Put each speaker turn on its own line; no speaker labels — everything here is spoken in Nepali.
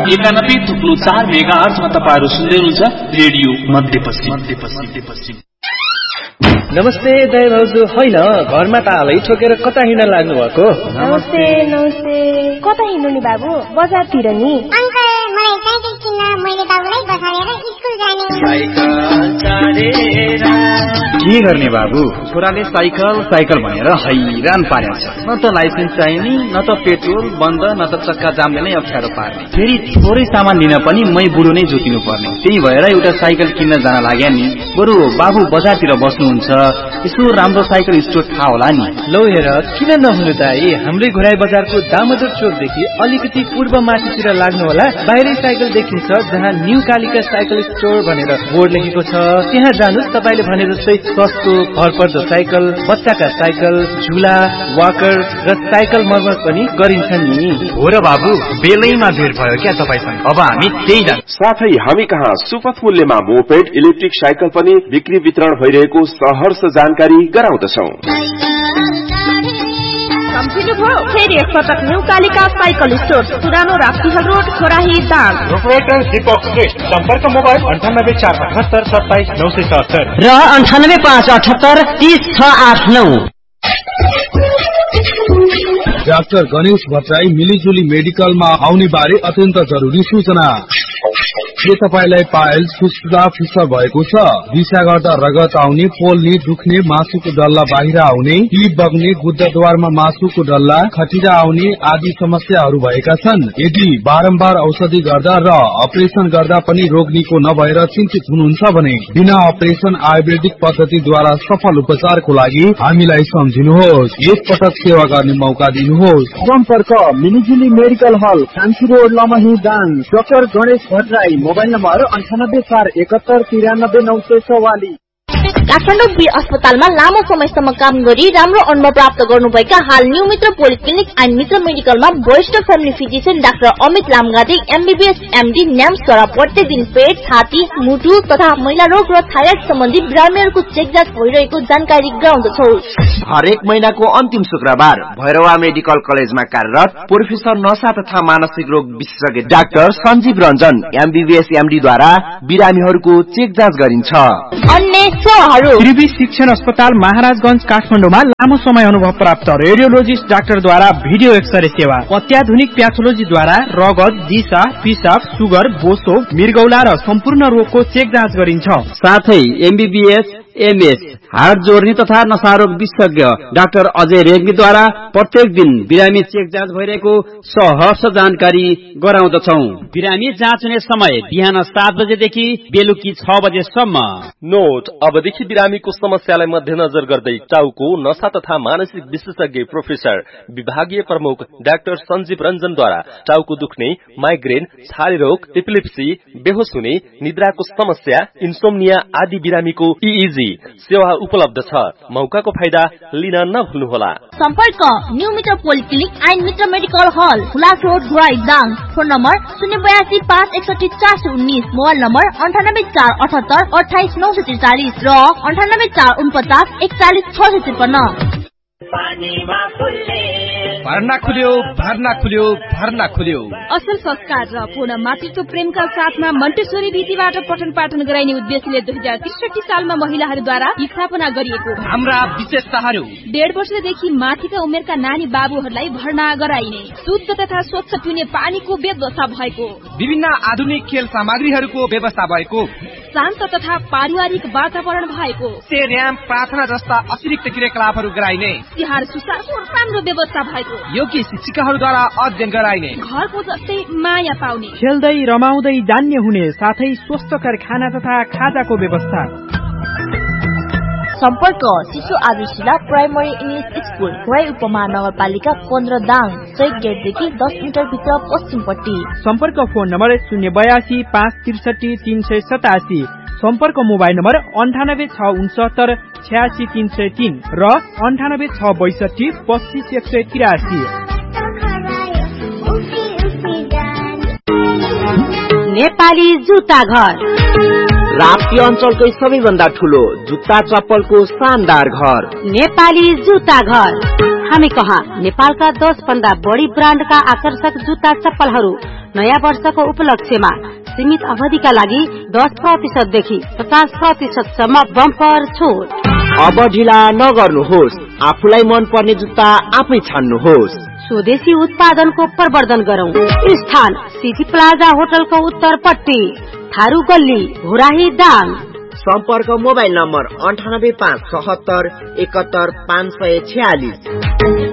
91.4 मेगाहर्जमा तपाईहरु सुन्दै हुनुहुन्छ रेडियो मध्यपश्चिम।
नमस्ते दाइ भाउजू, होइन घरमा तालै ठोकेर कता हिँड्न लाग्नु भएको?
नमस्ते कता हिँड्नु नि बाबु? बजारतिर नि।
अंकल मलाई साइकल किन्न मैले बाबुलाई बसालेर स्कुल जाने।
के गर्ने बाबु, छोराले साइकल भनेर हैरान पारेछ। न त लाइसेन्स चाहिने, न त पेट्रोल बन्द, न त चक्का जामले नै अप्ठ्यारो पार्ने। फेरि थोरै सामान लिन पनि मै बुढो नै जोतिनु पर्ने। त्यही भएर एउटा साइकल किन्न जान लाग्या नि। बरु बाबु बजारतिर बस्नुहुन्छ, यसो राम्रो साइकल स्टोर थाहा होला नि।
लौ हेर, किन नहुनु दाइ, हाम्रै घोराई बजारको दामोदर चोकदेखि अलिकति पूर्व माथितिर लाग्नु होला। बाहिरै साइकल देखिन्छ, जहाँ न्यू कालिका साइकल स्टोर भनेर बोर्ड लेखेको छ। त्यहाँ जानुस्, तपाईले भने जस्तै सस्तो भरपर्दो साइकल, बच्चाका साइकल, झुला, वाकर र साइकल मर्मत पनि गरिन्छ नि।
हो र बाबु, बेलैमा भेट भयो क्या तपाईसँग। अब हामी त्यही जान्छ।
साथै हामी कहाँ सुपथ मूल्यमा मोपेड, इलेक्ट्रिक साइकल पनि बिक्री वितरण भइरहेको सहर्ष जानकारी गराउँदछौं।
सम्झिनुभयो? फेरि एकपटक न्यू कालिका साइकल स्टोर, पुरानो राप्तीहल रोड, छोराही दाङ।
प्रोपराइटर दीपक श्रेष्ठ। सम्पर्क मोबाइल 9847879674
र 9858830689।
डाक्टर गणेश भट्टराई मिलिजुली मेडिकलमा आउने बारे अत्यन्त जरुरी सूचना। के तपाईलाई पाइल्स, फिस्टुला, फिसर भएको छ? दिशा गर्दा रगत आउने, पोल्ने, दुख्ने, मासुको डल्ला बाहिर आउने, पीप बग्ने, गुद्दाद्वारमा मासुको डल्ला, खटिरा आउने आदि समस्याहरू भएका छन्? यदि बारम्बार औषधि गर्दा र अपरेसन गर्दा पनि रोग निको नभएर चिन्तित हुनुहुन्छ भने बिना अपरेसन आयुर्वेदिक पद्धतिद्वारा सफल उपचारको लागि हामीलाई सम्झिनुहोस्। एक पटक सेवा गर्ने मौका दिनुहोस्।
सम्पर्क मिलिजुली मेडिकल हल, कान्छी road, Lamhi, Dang. Doctor Ganesh Bhattarai. Mobile number 9847719944।
Kathmandu be अस्पतालमा लामो समयसम्म काम गरी राम्रो अनुभव प्राप्त गर्नुभएका हाल न्यू मित्र पोलिक्लिनिक एन्ड मित्र मेडिकलमा वरिष्ठ family physician doctor Amit लामगादी MBBS MD न्याम्सद्वारा प्रत्येक दिन पेट, छाती, मुटु तथा महिला रोग र थाइराइड सम्बन्धी बिरामीहरूको चेक जाँच भइरहेको जानकारी गराउँदछौ।
हरेक महिनाको अन्तिम शुक्रबार भैरवा मेडिकल कलेजमा कार्यरत प्रोफेसर नशा तथा मानसिक रोग विशेषज्ञ डाक्टर सञ्जीव रञ्जन MBBS MD द्वारा बिरामीहरूको चेक जाँच गरिन्छ।
अन्य सेवाहरू
त्रिवी शिक्षण अस्पताल महाराजगंज काठमाडौँमा लामो समय अनुभव प्राप्त रेडियोलोजिस्ट डाक्टरद्वारा भिडियो एक्सरे सेवा, अत्याधुनिक प्याथोलोजीद्वारा रगत, दिशा, पिसाब, सुगर, बोसो, मृगौला र सम्पूर्ण रोगको चेक जाँच गरिन्छ।
साथै MBBS MS हार्ट जोर्नी तथा नशारोग विशेषज्ञ डाक्टर अजय रेग्मीद्वारा प्रत्येक दिन बिरामी चेक जाँच भइरहेको सहर्ष जानकारी गराउँदछौ। बिरामी जाँच हुने समय बिहान 7 बजेदेखि बेलुकी 6 बजेसम्म।
नोट, अबदेखि बिरामीको समस्यालाई मध्यनजर गर्दै टाउको नशा तथा मानसिक विशेषज्ञ प्रोफेसर विभागीय प्रमुख डाक्टर सञ्जीव रञ्जनद्वारा टाउको दुख्ने, माइग्रेन, छाती रोग, एपिलेप्सी, बेहोस हुने, निद्राको समस्या, इन्सोम्निया आदि बिरामीको EEG सेवा उपलब्ध छ। मौकाको फाइदा लिन नभुल्नुहोला।
सम्पर्क न्यू मित्र पोलिक्लिनिक एन्ड मित्र मेडिकल हल, हुलाक road, Ghorahi Dang. Phone number 0825618419, mobile number 9848882943 र 9844414653।
भर्ना खुल्यो।
असल संस्कार र पूर्ण मातृत्व प्रेमका साथमा मन्टेश्वरी रीतिबाट पठन पाठन गराइने उद्देश्यले 2063 सालमा महिलाहरूद्वारा स्थापना गरिएको
हाम्रा विशेषताहरू:
1.5 वर्षदेखि माथिका उमेरका नानी बाबुहरूलाई भर्ना गराइने, शुद्ध तथा स्वच्छ पिउने पानीको व्यवस्था भएको,
विभिन्न आधुनिक खेल सामग्रीहरूको व्यवस्था भएको,
शान्त तथा पारिवारिक वातावरण भएको,
र्याम्प, प्रार्थना जस्ता अतिरिक्त क्रियाकलापहरू गराइने,
तिहार सुसारको राम्रो व्यवस्था भएको,
योग्य शिक्षिकाहरूद्वारा अध्ययन गराइने,
घरको जस्तै माया पाउने,
खेल्दै रमाउँदै जान्ने हुने, साथै स्वस्थकर खाना तथा खाजाको व्यवस्था।
सम्पर्क शिशु आदर्शिला प्राइमरी इंग्लिश स्कूल, घोराई उपमहानगरपालिका 15 दाङ, चैक गेटदेखि 10 मिटर भित्र पश्चिमपट्टि।
सम्पर्क फोन नम्बर 082 563 387, सम्पर्क मोबाइल नम्बर 9866686303 र 9862 25183।
नेपाली जुत्ता घर, राप्ती अञ्चलकै सबैभन्दा ठुलो जुत्ता चप्पलको शानदार घर, नेपाली जुत्ता घर।
हामी कहाँ नेपालका 10 भन्दा बढी ब्रान्डका आकर्षक जुत्ता चप्पलहरू नयाँ वर्षको उपलक्ष्यमा सीमित अवधिका लागि 10% देखि 50% सम्म बम्पर छुट।
अब ढिला नगर्नुहोस्, आफूलाई मन पर्ने जुत्ता आफै छान्नुहोस्।
स्वदेशी उत्पादनको प्रवर्धन गरौं। स्थान सिटी प्लाजा होटलको उत्तरपट्टि, थारू गल्ली, घोराही दाङ।
सम्पर्क मोबाइल नम्बर 9857711546।